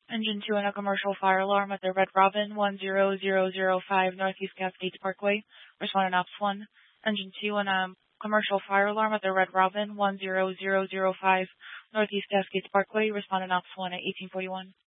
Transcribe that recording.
Engine 2 on a commercial fire alarm at the Red Robin 10005 Northeast Cascades Parkway. Respondent Ops 1. Engine 2 on a commercial fire alarm at the Red Robin 10005 Northeast Cascades Parkway. Respondent Ops 1 at 1841.